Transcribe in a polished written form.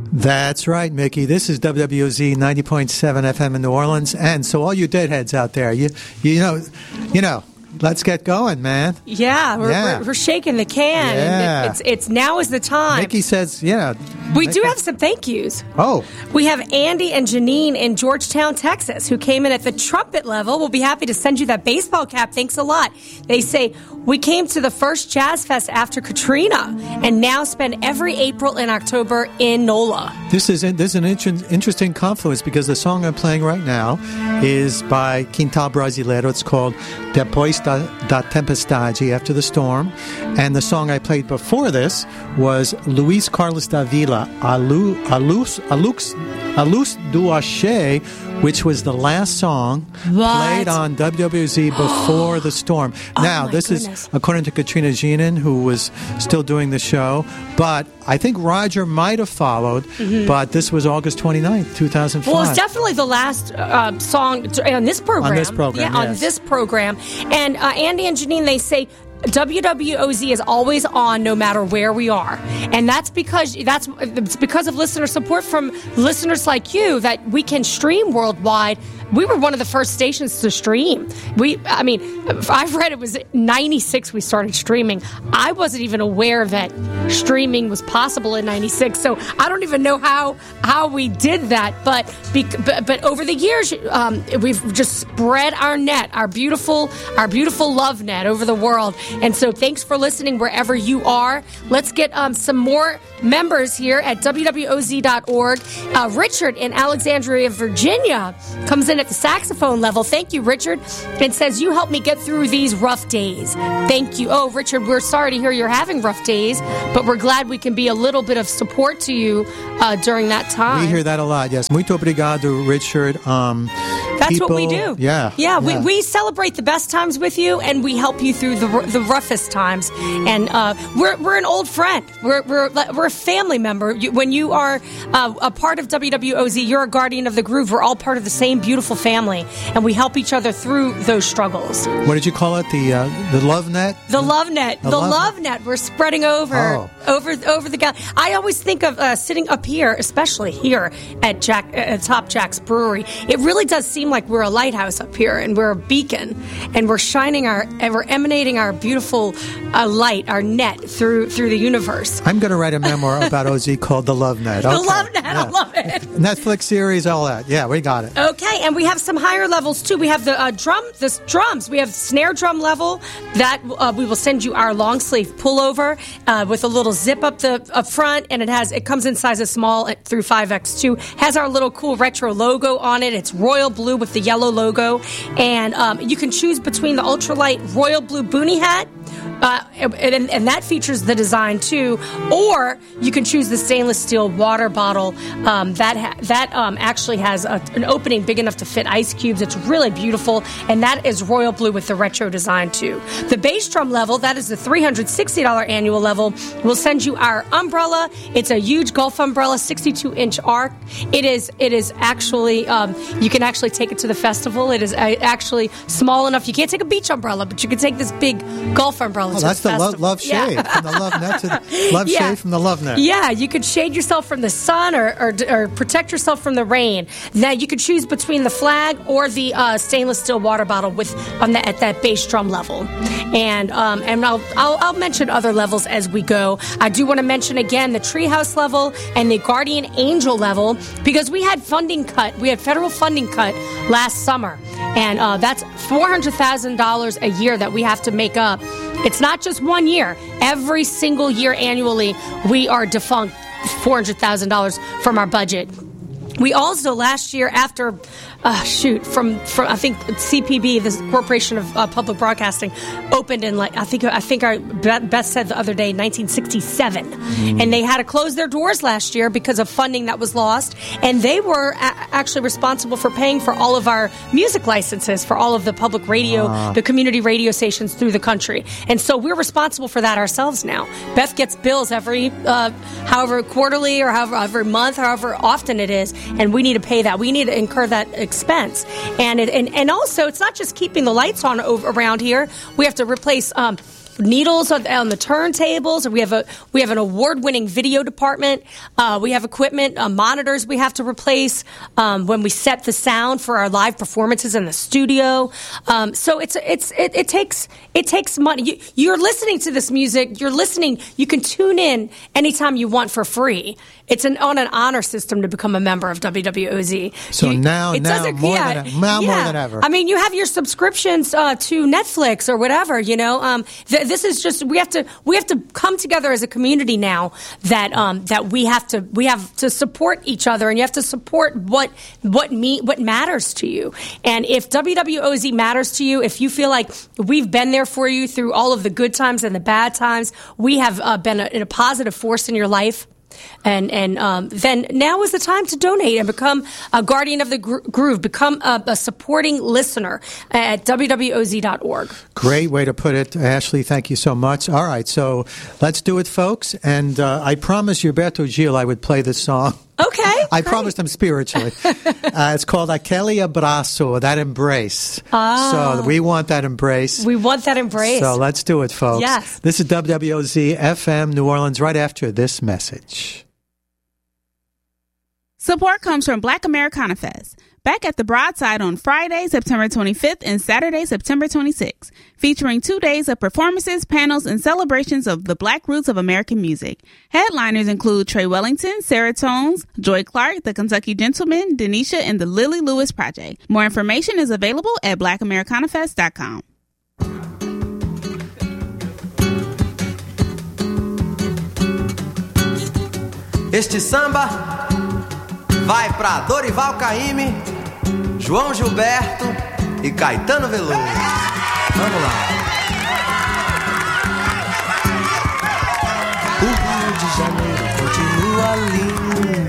That's right, Mickey. This is WWZ 90.7 FM in New Orleans. And so all you deadheads out there, you know, let's get going, man. Yeah, we're shaking the can. Yeah. And it's now is the time. Mickey says, yeah. We do have some thank yous. Oh. We have Andy and Janine in Georgetown, Texas, who came in at the trumpet level. We'll be happy to send you that baseball cap. Thanks a lot. They say, we came to the first Jazz Fest after Katrina and now spend every April and October in NOLA. This is an interesting confluence because the song I'm playing right now is by Quintal Brasileiro. It's called Depois da Tempestade, After the Storm. And the song I played before this was Luis Carlos da Vila, A Luz do Axé, which was the last song played on WWZ before the storm. Now, this is according to Katrina Jeanin, who was still doing the show, but I think Roger might have followed, but this was August 29th, 2005. Well, it's definitely the last song on this program. On this program, on this program. And Andy and Janine, they say, WWOZ is always on no matter where we are. And it's because of listener support from listeners like you that we can stream worldwide. We were one of the first stations to stream. I've read it was 96 we started streaming. I wasn't even aware that streaming was possible in 96. So I don't even know how we did that. But over the years, we've just spread our net, our beautiful love net over the world. And so thanks for listening wherever you are. Let's get some more members here at WWOZ.org. Richard in Alexandria, Virginia comes in at the saxophone level. Thank you, Richard. And says, you helped me get through these rough days. Thank you. Oh, Richard, we're sorry to hear you're having rough days, but we're glad we can be a little bit of support to you during that time. We hear that a lot, yes. Muito obrigado, Richard. That's what we do. Yeah. We celebrate the best times with you, and we help you through the roughest times. And we're an old friend. We're a family member. When you are a part of WWOZ, you're a guardian of the groove. We're all part of the same beautiful family, and we help each other through those struggles. What did you call it? The love net? The love net. The love net. We're spreading over the guy. I always think of sitting up here, especially here at Top Jack's Brewery. It really does seem like we're a lighthouse up here, and we're a beacon, and we're we're emanating our beautiful light, our net through the universe. I'm going to write a memoir about OZ called The Love Net. Okay. The Love Net. Yeah. I love it. Netflix series, all that. Yeah, we got it. Okay, and we have some higher levels too. We have the drums. We have snare drum level that we will send you our long sleeve pullover with a little zip up front, and it comes in sizes small through 5X2. Has our little cool retro logo on it. It's royal blue with the yellow logo, and you can choose between the ultralight royal blue boonie hat. And that features the design too, or you can choose the stainless steel water bottle that actually has an opening big enough to fit ice cubes. It's really beautiful, and that is royal blue with the retro design too. The bass drum level, that is the $360 annual level. We'll send you our umbrella. It's a huge golf umbrella, 62-inch arc. It is actually you can actually take it to the festival. It is actually small enough. You can't take a beach umbrella, but you can take this big golf umbrella. Oh, that's the love shade from the love net to the love shade from the love net. Yeah, you could shade yourself from the sun or protect yourself from the rain. Now you could choose between the flag or the stainless steel water bottle at that bass drum level. And I'll mention other levels as we go. I do want to mention again the Treehouse level and the Guardian Angel level because we had funding cut. We had federal funding cut last summer, and that's $400,000 a year that we have to make up. It's not just 1 year. Every single year annually, we are defunct $400,000 from our budget. We also, last year, after, from I think CPB, the Corporation of Public Broadcasting, opened in, I think Beth said the other day, 1967. And they had to close their doors last year because of funding that was lost. And they were actually responsible for paying for all of our music licenses for all of the public radio, the community radio stations through the country. And so we're responsible for that ourselves now. Beth gets bills every, however quarterly or however month, however often it is. And we need to pay that. We need to incur that expense. And also, it's not just keeping the lights on around here. We have to replace needles on the turntables. We have an award-winning video department. We have equipment, monitors we have to replace when we set the sound for our live performances in the studio. So it takes money. You're listening to this music. You're listening. You can tune in anytime you want for free. It's on an honor system to become a member of WWOZ. So now more than ever. I mean, you have your subscriptions to Netflix or whatever. This is just we have to come together as a community now that we have to support each other, and you have to support what matters to you. And if WWOZ matters to you, if you feel like we've been there for you through all of the good times and the bad times, we have been a positive force in your life. And then now is the time to donate and become a guardian of the groove. Become a supporting listener at WWOZ.org. Great way to put it, Ashley. Thank you so much. All right, so let's do it, folks. And I promised Gilberto Gil I would play this song. Okay. I promised him spiritually. It's called Aquele Abraço, that embrace. So we want that embrace. We want that embrace. So let's do it, folks. Yes. This is WWOZ FM New Orleans right after this message. Support comes from Black Americana Fest. Back at the Broadside on Friday, September 25th and Saturday, September 26th, featuring 2 days of performances, panels, and celebrations of the Black roots of American music. Headliners include Trey Wellington, Sarah Tones, Joy Clark, the Kentucky Gentlemen, Denisha, and the Lily Lewis Project. More information is available at blackAmericanafest.com. Este samba vai pra Dorival Caymmi, João Gilberto e Caetano Veloso. Vamos lá.